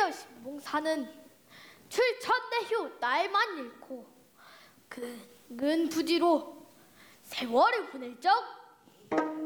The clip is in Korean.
그리하여 신봉사는 출천대휴 날만 잃고 근근 부지로 세월을 보낼 적